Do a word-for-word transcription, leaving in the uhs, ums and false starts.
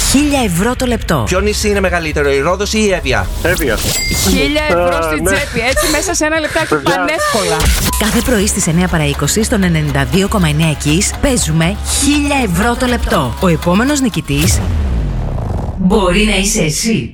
χίλια ευρώ το λεπτό. Ποιο νησί είναι μεγαλύτερο, η Ρόδος ή η Εύβοια? Εύβοια. Χίλια ευρώ Α, στην ναι. τσέπη, έτσι μέσα σε ένα λεπτάκι Παιδιά. πανεύκολα. Κάθε πρωί στις εννιά παρά είκοσι στον ενενήντα δύο κόμμα εννέα Kiss παίζουμε χίλια ευρώ το λεπτό. Ο επόμενος νικητής μπορεί να είσαι εσύ.